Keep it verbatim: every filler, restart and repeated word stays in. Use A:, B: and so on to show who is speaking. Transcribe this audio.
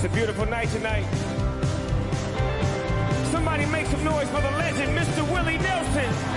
A: a beautiful night tonight. Somebody make some noise for the legend, Mister Willie Nelson.